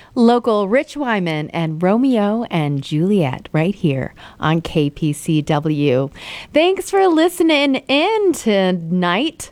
Local Rich Wyman and Romeo and Juliet right here on KPCW. Thanks for listening in tonight.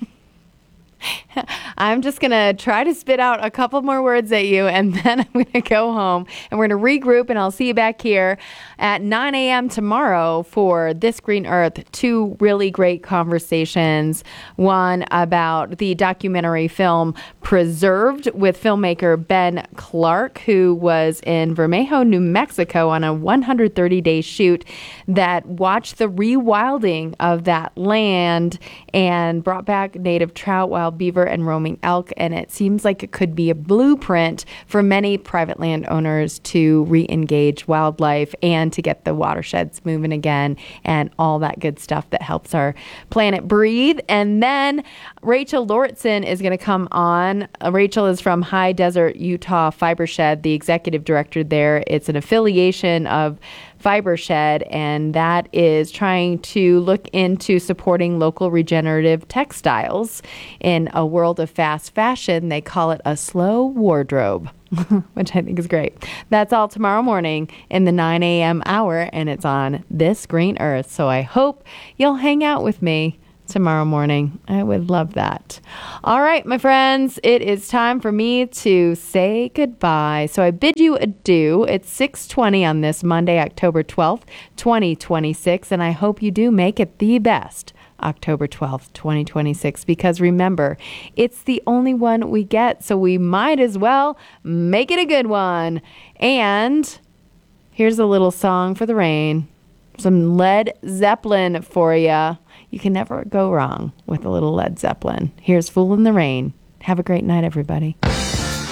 I'm just going to try to spit out a couple more words at you, and then I'm going to go home, and we're going to regroup, and I'll see you back here at 9 a.m. tomorrow for This Green Earth. Two really great conversations. One about the documentary film Preserved with filmmaker Ben Clark, who was in Vermejo, New Mexico on a 130-day shoot that watched the rewilding of that land and brought back native trout, wild beaver, and roaming elk. And it seems like it could be a blueprint for many private landowners to re-engage wildlife and to get the watersheds moving again and all that good stuff that helps our planet breathe. And then Rachel Lauritsen is going to come on. Rachel is from High Desert, Utah Fibershed, the executive director there. It's an affiliation of Fibershed, and that is trying to look into supporting local regenerative textiles in a world of fast fashion. They call it a slow wardrobe, which I think is great. That's all tomorrow morning in the 9 a.m. hour, and it's on This Green Earth. So I hope you'll hang out with me tomorrow morning. I would love that. All right, my friends, it is time for me to say goodbye. So I bid you adieu. It's 6:20 on this Monday, October 12th, 2026, and I hope you do make it the best October 12th, 2026, because remember, it's the only one we get, so we might as well make it a good one. And here's a little song for the rain. Some Led Zeppelin for you. You can never go wrong with a little Led Zeppelin. Here's Fool in the Rain. Have a great night, everybody.